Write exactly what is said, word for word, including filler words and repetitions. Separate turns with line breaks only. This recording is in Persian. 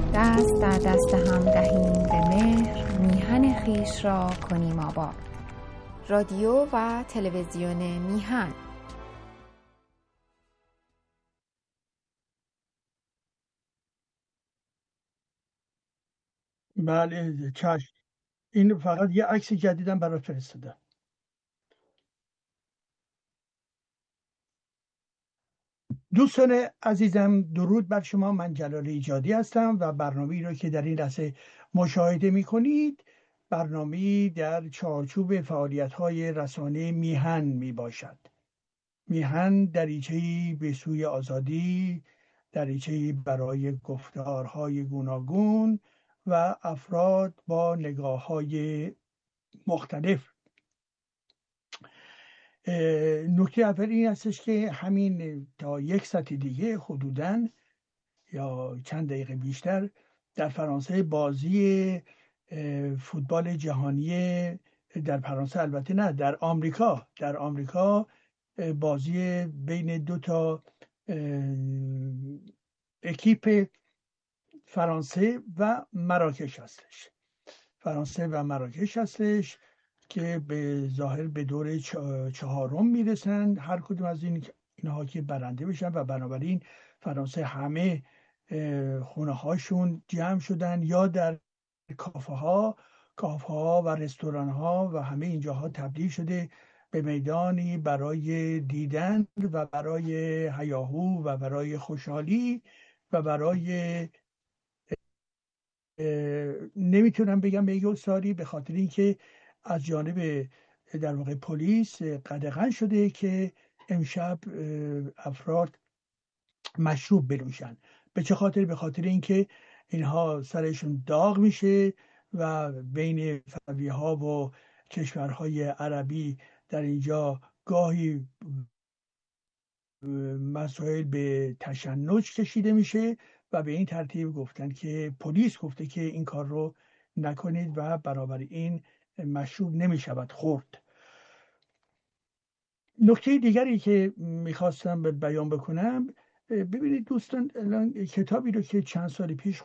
دست در دست هم دهیم به مهر، میهن خویش را کنیم آباد. رادیو و تلویزیون میهن.
بله چشم. این فقط یه عکس جدیدم برات فرستادم. دوستان عزیزم، درود بر شما. من جلال ایجادی هستم و برنامه‌ای را که در این لحظه مشاهده می‌کنید برنامه‌ای در چارچوب فعالیت‌های رسانه میهن میباشد. میهن دریچه‌ای به سوی آزادی، دریچه‌ای برای گفتارهای گوناگون و افراد با نگاه‌های مختلف. نکته اول این هستش که همین تا یک ساعت دیگه حدوداً یا چند دقیقه بیشتر در فرانسه بازی فوتبال جهانی، در فرانسه البته نه، در آمریکا در آمریکا بازی بین دو تا اکیپ فرانسه و مراکش هستش فرانسه و مراکش هستش که به ظاهر به دور چهارم میرسن هر کدوم از این اینها که برنده بشن و بنابراین فرانسه همه خونه هاشون جمع شدن یا در کافه ها کافه ها و رستوران ها و همه اینجاها تبدیل شده به میدانی برای دیدن و برای هیاهو و برای خوشحالی و برای نمیتونم بگم به یک ساری به خاطر اینکه از جانب در واقع پلیس قدغن شده که امشب افراد مشروب بنوشن. به چه خاطر؟ به خاطر اینکه اینها سرشون داغ میشه و بین فرنگی ها و کشورهای عربی در اینجا گاهی مسائل به تشنج کشیده میشه و به این ترتیب گفتن که پلیس گفته که این کار رو نکنید و برابر این مشروب نمیشود خورد. نکته دیگری که میخواستم به بیان بکنم، ببینید دوستان، الان کتابی رو که چند سال پیش